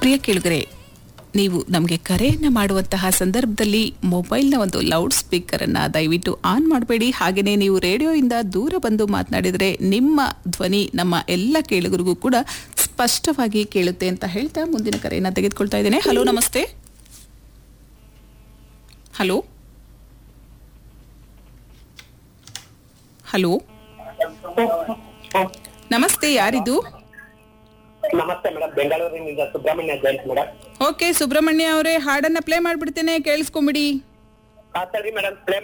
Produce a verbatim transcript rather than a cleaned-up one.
ಪ್ರಿಯ ಕೇಳುಗರೆ, ನೀವು ನಮಗೆ ಕರೆಯನ್ನು ಮಾಡುವಂತಹ ಸಂದರ್ಭದಲ್ಲಿ ಮೊಬೈಲ್ನ ಒಂದು ಲೌಡ್ ಸ್ಪೀಕರನ್ನು ದಯವಿಟ್ಟು ಆನ್ ಮಾಡಬೇಡಿ. ಹಾಗೆಯೇ ನೀವು ರೇಡಿಯೋಯಿಂದ ದೂರ ಬಂದು ಮಾತನಾಡಿದರೆ ನಿಮ್ಮ ಧ್ವನಿ ನಮ್ಮ ಎಲ್ಲ ಕೇಳುಗರಿಗೂ ಕೂಡ ಸ್ಪಷ್ಟವಾಗಿ ಕೇಳುತ್ತೆ ಅಂತ ಹೇಳ್ತಾ ಮುಂದಿನ ಕರೆಯನ್ನು ತೆಗೆದುಕೊಳ್ತಾ ಇದ್ದೇನೆ. ಹಲೋ, ನಮಸ್ತೆ. ಹಲೋ ಹಲೋ ನಮಸ್ತೆ, ಯಾರಿದು? ನಮಸ್ತೆ ಮೇಡಮ್, ಬೆಂಗಳೂರಿನಿಂದ ಸುಬ್ರಹ್ಮಣ್ಯ ಜಯಂತ್ ಮೇಡಮ್. ಓಕೆ ಸುಬ್ರಹ್ಮಣ್ಯ ಅವರೇ, ಹಾಡನ್ನ ಪ್ಲೇ ಮಾಡ್ಬಿಡ್ತೇನೆ, ಕೇಳಿಸ್ಕೊಂಬಿಡಿ. ಸರಿ ಮೇಡಮ್, ಪ್ಲೇ